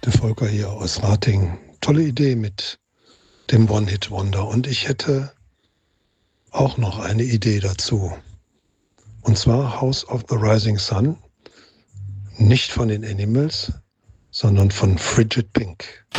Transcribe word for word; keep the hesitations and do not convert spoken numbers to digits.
der Volker hier aus Ratingen. Tolle Idee mit dem One-Hit-Wonder. Und ich hätte auch noch eine Idee dazu. Und zwar House of the Rising Sun. Nicht von den Animals, sondern von Frigid Pink.